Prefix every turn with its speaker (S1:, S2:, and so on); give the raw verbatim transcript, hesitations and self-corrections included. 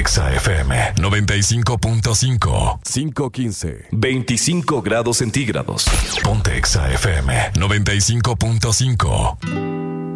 S1: Exa F M noventa y cinco punto cinco.
S2: cinco quince.
S1: veinticinco grados centígrados. Ponte Exa F M noventa y cinco punto cinco.